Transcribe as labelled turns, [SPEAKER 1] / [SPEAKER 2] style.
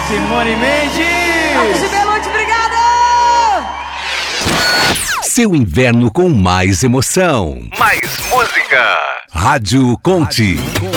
[SPEAKER 1] Simone Mendes!
[SPEAKER 2] Marcos de Belucci, obrigada!
[SPEAKER 3] Seu inverno com mais emoção.
[SPEAKER 4] Mais música.
[SPEAKER 3] Rádio Conte.